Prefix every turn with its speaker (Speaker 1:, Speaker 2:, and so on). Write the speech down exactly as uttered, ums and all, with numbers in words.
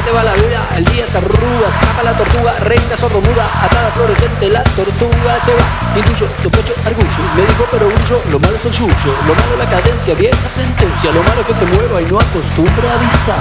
Speaker 1: te va la vida, el día se arruga, escapa la tortuga, reina sordomuda, atada fluorescente, la tortuga se va. Intuyo, sospecho, argullo, me dijo pero grullo, lo malo es el yuyo, lo malo la cadencia, vieja sentencia, lo malo que se mueva y no acostumbra a avisar.